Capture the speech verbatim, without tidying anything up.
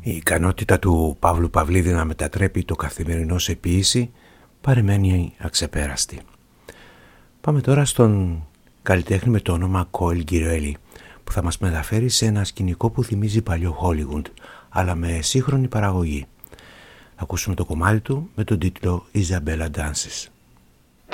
Η ικανότητα του Παύλου Παυλίδη να μετατρέπει το καθημερινό σε ποίηση παραμένει αξεπέραστη. Πάμε τώρα στον καλλιτέχνη με το όνομα Κόιλ Γκυρέλη, που θα μας μεταφέρει σε ένα σκηνικό που θυμίζει παλιό Hollywood, αλλά με σύγχρονη παραγωγή. Θα ακούσουμε το κομμάτι του με τον τίτλο Isabella Dances.